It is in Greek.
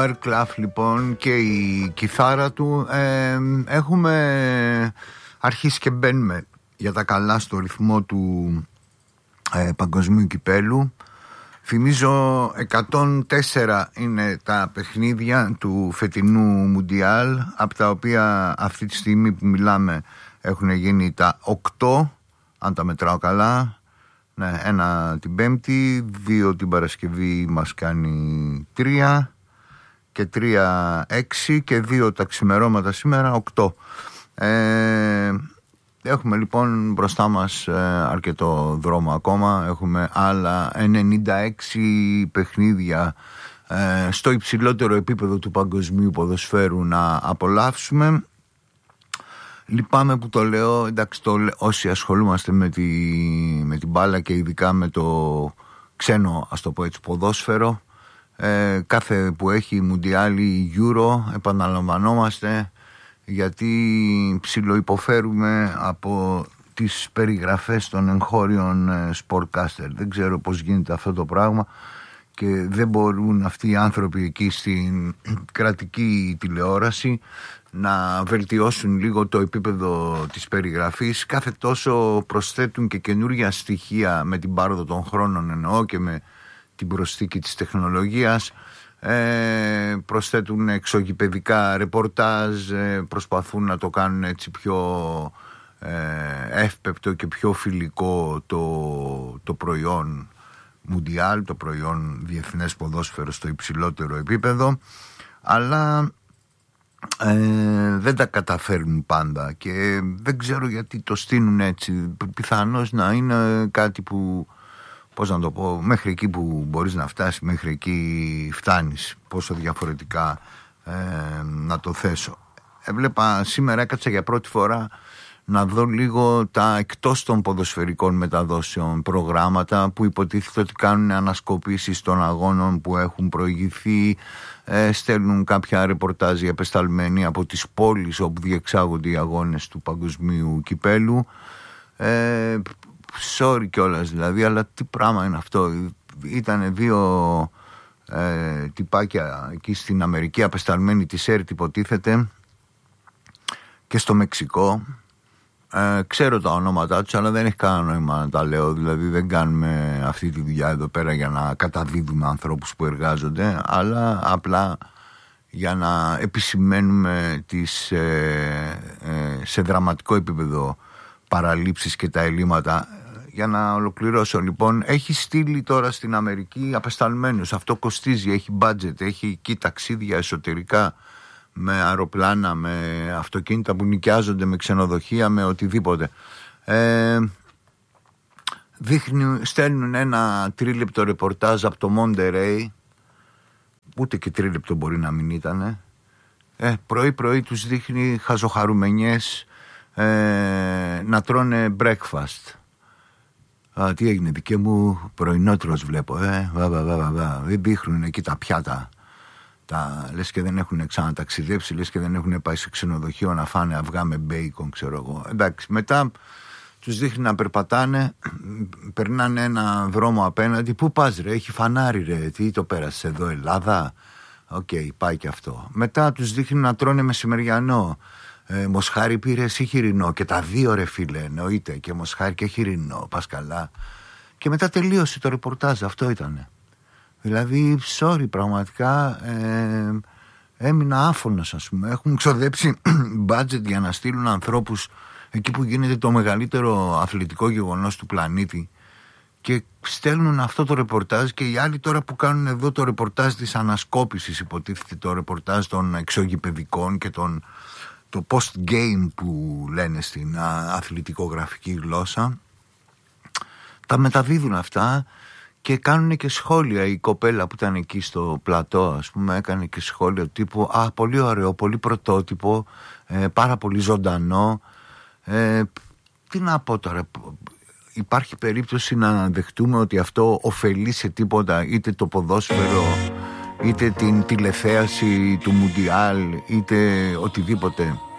Aircraft λοιπόν και η κιθάρα του, έχουμε αρχίσει και μπαίνουμε για τα καλά στο ρυθμό του παγκοσμίου κυπέλου. Θυμίζω 104 είναι τα παιχνίδια του φετινού Μουντιάλ, από τα οποία αυτή τη στιγμή που μιλάμε έχουν γίνει τα 8, αν τα μετράω καλά. Ναι, ένα την Πέμπτη, 2 την Παρασκευή μας κάνει 3 και 3 6 και 2 τα ξημερώματα σήμερα 8. Έχουμε λοιπόν μπροστά μας αρκετό δρόμο ακόμα. Έχουμε άλλα 96 παιχνίδια στο υψηλότερο επίπεδο του παγκοσμίου ποδοσφαίρου να απολαύσουμε. Λυπάμαι που το λέω, εντάξει, όσοι ασχολούμαστε με την μπάλα και ειδικά με το ξένο, ας το πω έτσι, ποδόσφαιρο, κάθε που έχει Μουντιάλ ή Euro επαναλαμβανόμαστε, γιατί ψιλοϋποφέρουμε από τις περιγραφές των εγχώριων sportcaster. Δεν ξέρω πώς γίνεται αυτό το πράγμα και δεν μπορούν αυτοί οι άνθρωποι εκεί στην κρατική τηλεόραση να βελτιώσουν λίγο το επίπεδο της περιγραφής. Κάθε τόσο προσθέτουν και καινούργια στοιχεία με την πάροδο των χρόνων, εννοώ, και με την προσθήκη της τεχνολογίας. Προσθέτουν εξωγηπαιδικά ρεπορτάζ, προσπαθούν να το κάνουν έτσι πιο εύπεπτο και πιο φιλικό το προϊόν Μουντιάλ, το προϊόν διεθνές ποδόσφαιρο στο υψηλότερο επίπεδο, αλλά δεν τα καταφέρνουν πάντα και δεν ξέρω γιατί το στείνουν έτσι. Πιθανώς να είναι κάτι που, πώς να το πω, μέχρι εκεί που μπορείς να φτάσεις, μέχρι εκεί φτάνεις. Πόσο διαφορετικά να το θέσω. Έβλεπα σήμερα, έκατσα για πρώτη φορά να δω λίγο τα εκτός των ποδοσφαιρικών μεταδόσεων προγράμματα που υποτίθεται ότι κάνουν ανασκοπήσεις των αγώνων που έχουν προηγηθεί, στέλνουν κάποια ρεπορτάζ απεσταλμένοι από τις πόλεις όπου διεξάγονται οι αγώνες του παγκοσμίου κυπέλου. Sorry κιόλας δηλαδή, αλλά τι πράγμα είναι αυτό. Ήτανε 2 τυπάκια εκεί στην Αμερική, απεσταλμένοι της ΕΡΤ υποτίθεται, και στο Μεξικό. Ξέρω τα ονόματά τους, αλλά δεν έχει κανένα νόημα να τα λέω. Δηλαδή δεν κάνουμε αυτή τη δουλειά εδώ πέρα για να καταδίδουμε ανθρώπους που εργάζονται, αλλά απλά για να επισημαίνουμε τις σε δραματικό επίπεδο παραλήψεις και τα ελλείμματα. Για να ολοκληρώσω λοιπόν, έχει στείλει τώρα στην Αμερική απεσταλμένους. Αυτό κοστίζει, έχει budget, έχει εκεί ταξίδια εσωτερικά με αεροπλάνα, με αυτοκίνητα που νοικιάζονται, με ξενοδοχεία, με οτιδήποτε. Στέλνουν ένα 3λεπτο ρεπορτάζ από το Μοντερέι, ούτε και 3λεπτο μπορεί να μην ήτανε. Πρωί-πρωί τους δείχνει χαζοχαρουμενιές να τρώνε breakfast. Τι έγινε, δικέ μου πρωινότρος βλέπω. Δεν δείχνουν εκεί τα πιάτα. Λες και δεν έχουν ξαναταξιδέψει, λες και δεν έχουν πάει σε ξενοδοχείο να φάνε αυγά με μπέικον, ξέρω εγώ. Εντάξει, μετά τους δείχνει να περπατάνε, περνάνε ένα δρόμο απέναντι. Πού πας ρε, έχει φανάρι ρε, τι το πέρασες εδώ, Ελλάδα? Οκ, πάει και αυτό. Μετά τους δείχνει να τρώνε μεσημεριανό. Μοσχάρι πήρες ή χοιρινό? Και τα 2 ρε φίλε, εννοείται, και μοσχάρι και χοιρινό, πας καλά. Και μετά τελείωσε το ρεπορτάζ, αυτό ήτανε. Δηλαδή, sorry, πραγματικά έμεινα άφωνος, ας πούμε. Έχουν ξοδέψει budget για να στείλουν ανθρώπους εκεί που γίνεται το μεγαλύτερο αθλητικό γεγονός του πλανήτη και στέλνουν αυτό το ρεπορτάζ, και οι άλλοι τώρα που κάνουν εδώ το ρεπορτάζ της ανασκόπησης, υποτίθεται το ρεπορτάζ των εξωγηπαιδικών και το post-game που λένε στην αθλητικογραφική γλώσσα, τα μεταδίδουν αυτά. Και κάνουν και σχόλια. Η κοπέλα που ήταν εκεί στο πλατό, ας πούμε, έκανε και σχόλιο τύπου πολύ ωραίο, πολύ πρωτότυπο, πάρα πολύ ζωντανό. Τι να πω τώρα, υπάρχει περίπτωση να δεχτούμε ότι αυτό ωφελεί σε τίποτα, είτε το ποδόσφαιρο, είτε την τηλεθέαση του Μουντιάλ, είτε οτιδήποτε?